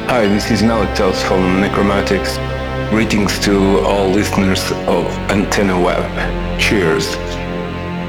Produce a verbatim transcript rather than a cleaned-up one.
Hi, this is Melactos from Necromatics. Greetings to all listeners of Antenna Web. Cheers.